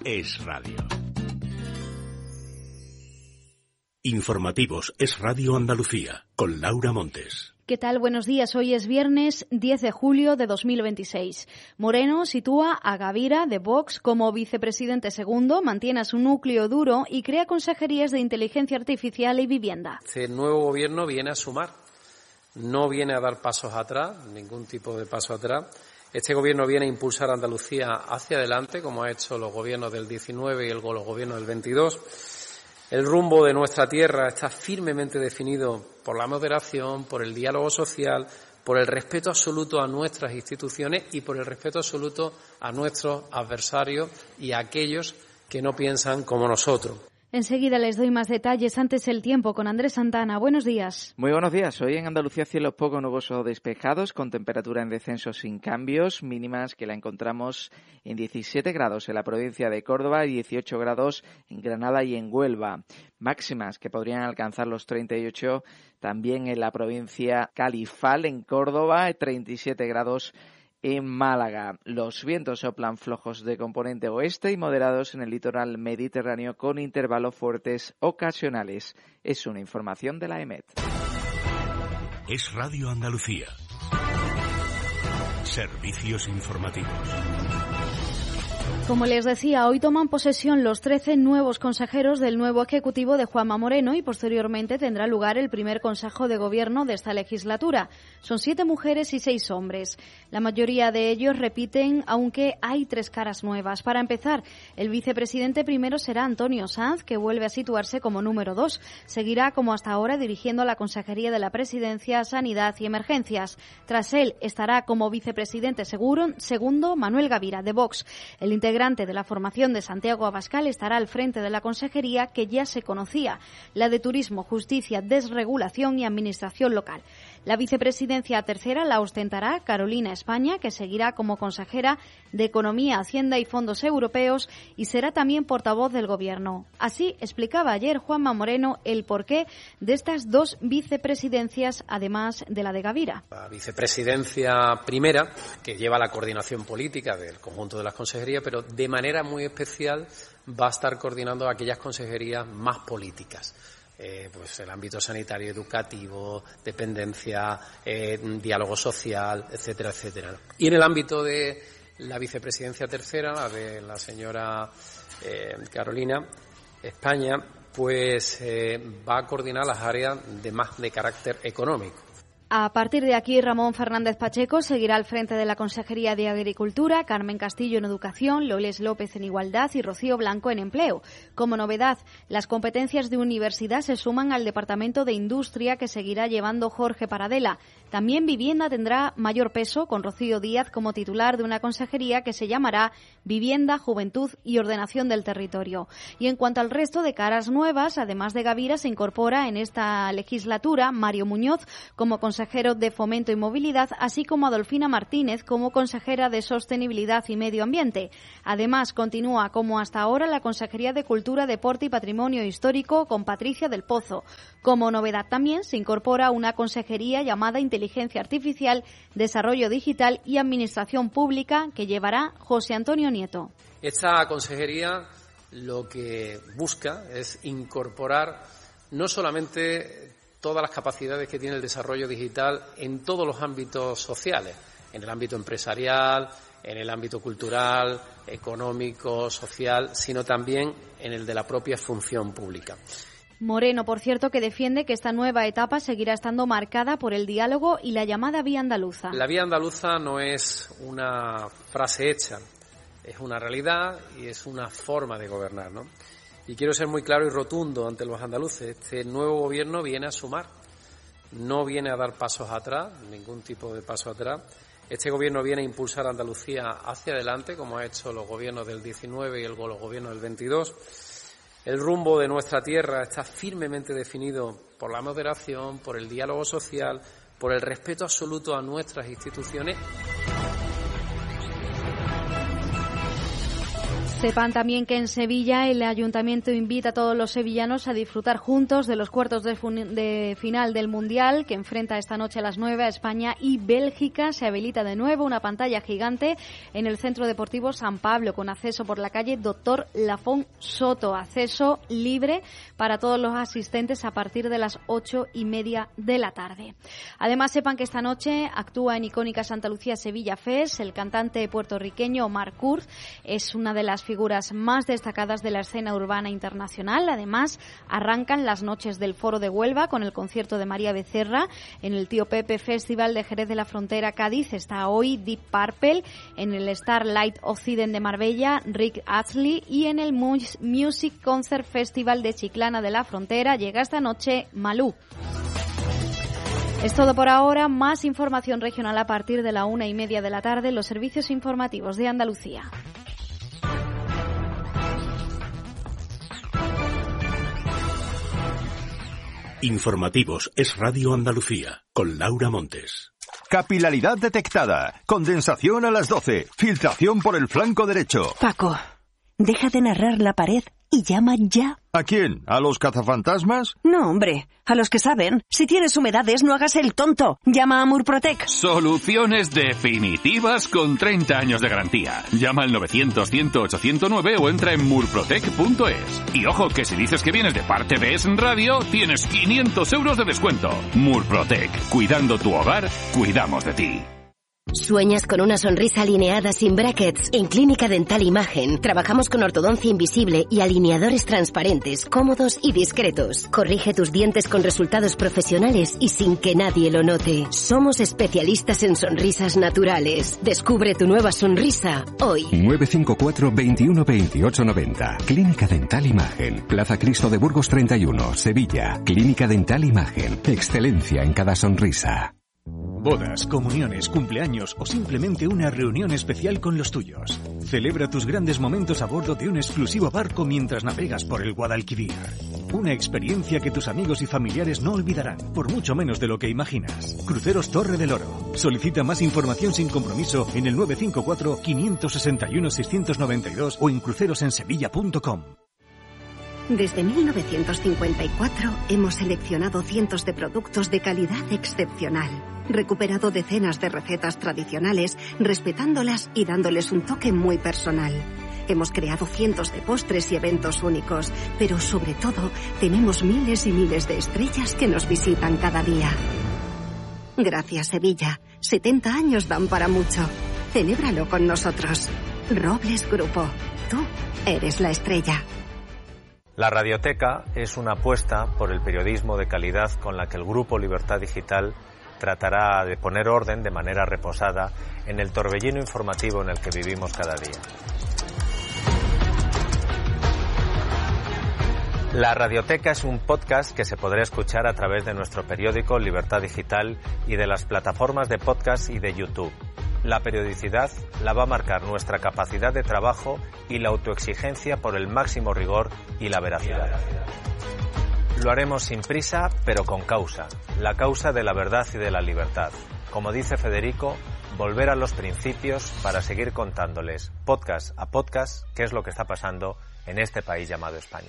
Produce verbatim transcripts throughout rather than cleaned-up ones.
Es Radio. Informativos Es Radio Andalucía, con Laura Montes. ¿Qué tal? Buenos días. Hoy es viernes diez de julio de dos mil veintiséis. Moreno sitúa a Gavira, de Vox, como vicepresidente segundo, mantiene a su núcleo duro y crea consejerías de inteligencia artificial y vivienda. Este nuevo gobierno viene a sumar, no viene a dar pasos atrás, ningún tipo de paso atrás. Este gobierno viene a impulsar a Andalucía hacia adelante, como ha hecho los gobiernos del diecinueve y el, los gobiernos del veintidós. El rumbo de nuestra tierra está firmemente definido por la moderación, por el diálogo social, por el respeto absoluto a nuestras instituciones y por el respeto absoluto a nuestros adversarios y a aquellos que no piensan como nosotros. Enseguida les doy más detalles. Antes el tiempo con Andrés Santana. Buenos días. Muy buenos días. Hoy en Andalucía cielos poco nubosos o despejados, con temperatura en descenso sin cambios, mínimas que la encontramos en diecisiete grados en la provincia de Córdoba y dieciocho grados en Granada y en Huelva. Máximas que podrían alcanzar los treinta y ocho también en la provincia Califal, en Córdoba, treinta y siete grados en Málaga. Los vientos soplan flojos de componente oeste y moderados en el litoral mediterráneo con intervalos fuertes ocasionales. Es una información de la E M E T. Es Radio Andalucía. Servicios informativos. Como les decía, hoy toman posesión los trece nuevos consejeros del nuevo ejecutivo de Juanma Moreno y posteriormente tendrá lugar el primer consejo de gobierno de esta legislatura. Son siete mujeres y seis hombres. La mayoría de ellos repiten, aunque hay tres caras nuevas. Para empezar, el vicepresidente primero será Antonio Sanz, que vuelve a situarse como número dos. Seguirá como hasta ahora dirigiendo la Consejería de la Presidencia, Sanidad y Emergencias. Tras él estará como vicepresidente seguro, segundo Manuel Gavira, de Vox. El integrante de la formación de Santiago Abascal estará al frente de la consejería que ya se conocía, la de Turismo, Justicia, Desregulación y Administración Local. La vicepresidencia tercera la ostentará Carolina España, que seguirá como consejera de Economía, Hacienda y Fondos Europeos y será también portavoz del Gobierno. Así explicaba ayer Juanma Moreno el porqué de estas dos vicepresidencias, además de la de Gavira. La vicepresidencia primera, que lleva la coordinación política del conjunto de las consejerías, pero de manera muy especial va a estar coordinando aquellas consejerías más políticas. Eh, pues el ámbito sanitario, educativo, dependencia, eh, diálogo social, etcétera, etcétera. Y en el ámbito de la vicepresidencia tercera, la de la señora eh, Carolina España, pues eh, va a coordinar las áreas de más de carácter económico. A partir de aquí, Ramón Fernández Pacheco seguirá al frente de la Consejería de Agricultura, Carmen Castillo en Educación, Loles López en Igualdad y Rocío Blanco en Empleo. Como novedad, las competencias de universidad se suman al Departamento de Industria que seguirá llevando Jorge Paradela. También Vivienda tendrá mayor peso, con Rocío Díaz como titular de una consejería que se llamará Vivienda, Juventud y Ordenación del Territorio. Y en cuanto al resto de caras nuevas, además de Gavira, se incorpora en esta legislatura Mario Muñoz como consejero de Fomento y Movilidad, así como Adolfina Martínez como consejera de Sostenibilidad y Medio Ambiente. Además, continúa como hasta ahora la Consejería de Cultura, Deporte y Patrimonio Histórico con Patricia del Pozo. Como novedad también se incorpora una consejería llamada Inteligencia Artificial, Desarrollo Digital y Administración Pública que llevará José Antonio Nieto. Esta consejería lo que busca es incorporar no solamente todas las capacidades que tiene el desarrollo digital en todos los ámbitos sociales, en el ámbito empresarial, en el ámbito cultural, económico, social, sino también en el de la propia función pública. Moreno, por cierto, que defiende que esta nueva etapa seguirá estando marcada por el diálogo y la llamada vía andaluza. La vía andaluza no es una frase hecha, es una realidad y es una forma de gobernar, ¿no? Y quiero ser muy claro y rotundo ante los andaluces. Este nuevo gobierno viene a sumar, no viene a dar pasos atrás, ningún tipo de paso atrás. Este gobierno viene a impulsar a Andalucía hacia adelante, como ha hecho los gobiernos del diecinueve y el, los gobiernos del veintidós. El rumbo de nuestra tierra está firmemente definido por la moderación, por el diálogo social, por el respeto absoluto a nuestras instituciones. Sepan también que en Sevilla el Ayuntamiento invita a todos los sevillanos a disfrutar juntos de los cuartos de, de final del Mundial, que enfrenta esta noche a las nueve a España y Bélgica. Se habilita de nuevo una pantalla gigante en el Centro Deportivo San Pablo, con acceso por la calle Doctor Lafón Soto. Acceso libre para todos los asistentes a partir de las ocho y media de la tarde. Además, sepan que esta noche actúa en icónica Santa Lucía Sevilla Fest. El cantante puertorriqueño Omar Kurz es una de las figuras más destacadas de la escena urbana internacional. Además, arrancan las noches del Foro de Huelva con el concierto de María Becerra. En el Tío Pepe Festival de Jerez de la Frontera, Cádiz, está hoy Deep Purple. En el Starlight Occident de Marbella, Rick Astley. Y en el Music Concert Festival de Chiclana de la Frontera llega esta noche Malú. Es todo por ahora. Más información regional a partir de la una y media de la tarde en los servicios informativos de Andalucía. Informativos Es Radio Andalucía, con Laura Montes. Capilaridad detectada. Condensación a las doce. Filtración por el flanco derecho. Paco, deja de narrar la pared y llama ya. ¿A quién? ¿A los cazafantasmas? No, hombre, a los que saben. Si tienes humedades, no hagas el tonto. Llama a Murprotec. Soluciones definitivas con treinta años de garantía. Llama al novecientos, cien, ochocientos nueve o entra en murprotec punto es. Y ojo, que si dices que vienes de parte de Es Radio, tienes quinientos euros de descuento. Murprotec. Cuidando tu hogar, cuidamos de ti. ¿Sueñas con una sonrisa alineada sin brackets? En Clínica Dental Imagen trabajamos con ortodoncia invisible y alineadores transparentes, cómodos y discretos. Corrige tus dientes con resultados profesionales y sin que nadie lo note. Somos especialistas en sonrisas naturales. Descubre tu nueva sonrisa hoy. nueve cinco cuatro, veintiuno, veintiocho, noventa. Clínica Dental Imagen. Plaza Cristo de Burgos treinta y uno, Sevilla. Clínica Dental Imagen. Excelencia en cada sonrisa. Bodas, comuniones, cumpleaños o simplemente una reunión especial con los tuyos. Celebra tus grandes momentos a bordo de un exclusivo barco mientras navegas por el Guadalquivir. Una experiencia que tus amigos y familiares no olvidarán, por mucho menos de lo que imaginas. Cruceros Torre del Oro. Solicita más información sin compromiso en el nueve cinco cuatro, cinco seis uno, seis nueve dos o en crucerosensevilla punto com. Desde mil novecientos cincuenta y cuatro hemos seleccionado cientos de productos de calidad excepcional, recuperado decenas de recetas tradicionales, respetándolas y dándoles un toque muy personal. Hemos creado cientos de postres y eventos únicos, pero sobre todo tenemos miles y miles de estrellas que nos visitan cada día. Gracias, Sevilla. setenta años dan para mucho. Celébralo con nosotros. Robles Grupo. Tú eres la estrella. La Radioteca es una apuesta por el periodismo de calidad con la que el Grupo Libertad Digital tratará de poner orden de manera reposada en el torbellino informativo en el que vivimos cada día. La Radioteca es un podcast que se podrá escuchar a través de nuestro periódico Libertad Digital y de las plataformas de podcast y de YouTube. La periodicidad la va a marcar nuestra capacidad de trabajo y la autoexigencia por el máximo rigor y la veracidad. Lo haremos sin prisa, pero con causa. La causa de la verdad y de la libertad. Como dice Federico, volver a los principios para seguir contándoles, podcast a podcast, qué es lo que está pasando en este país llamado España.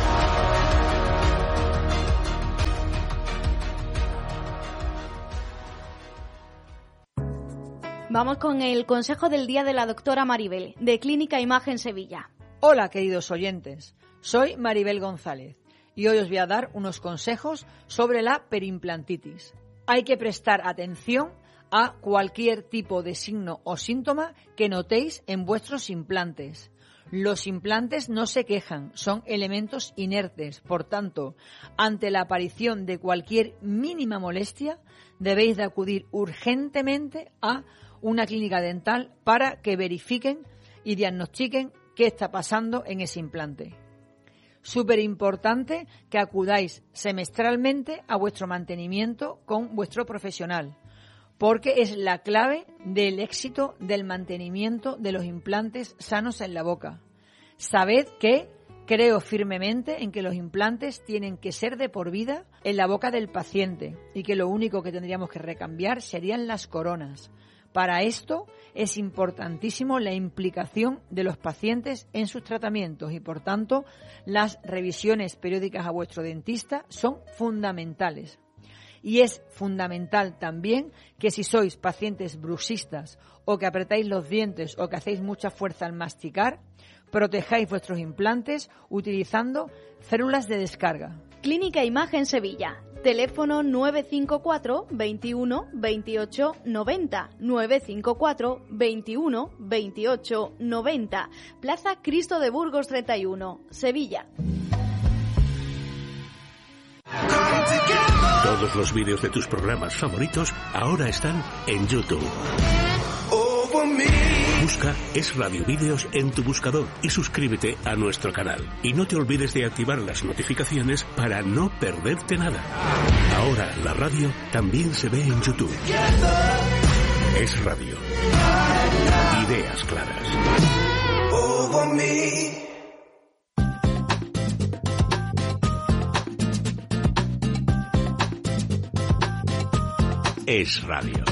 Vamos con el consejo del día de la doctora Maribel, de Clínica Imagen Sevilla. Hola, queridos oyentes. Soy Maribel González y hoy os voy a dar unos consejos sobre la perimplantitis. Hay que prestar atención a cualquier tipo de signo o síntoma que notéis en vuestros implantes. Los implantes no se quejan, son elementos inertes. Por tanto, ante la aparición de cualquier mínima molestia, debéis de acudir urgentemente a una clínica dental para que verifiquen y diagnostiquen qué está pasando en ese implante. Súper importante que acudáis semestralmente a vuestro mantenimiento con vuestro profesional, porque es la clave del éxito del mantenimiento de los implantes sanos en la boca. Sabed que creo firmemente en que los implantes tienen que ser de por vida en la boca del paciente y que lo único que tendríamos que recambiar serían las coronas, Para esto es importantísimo la implicación de los pacientes en sus tratamientos y, por tanto, las revisiones periódicas a vuestro dentista son fundamentales. Y es fundamental también que si sois pacientes bruxistas o que apretáis los dientes o que hacéis mucha fuerza al masticar, protejáis vuestros implantes utilizando células de descarga. Clínica Imagen Sevilla. Teléfono nueve cinco cuatro, veintiuno, veintiocho, noventa, nueve cinco cuatro, veintiuno, veintiocho, noventa. Plaza Cristo de Burgos treinta y uno, Sevilla. Todos los vídeos de tus programas favoritos ahora están en YouTube. Busca Es Radio Vídeos en tu buscador y suscríbete a nuestro canal. Y no te olvides de activar las notificaciones para no perderte nada. Ahora la radio también se ve en YouTube. Es Radio. Ideas claras. Es Radio.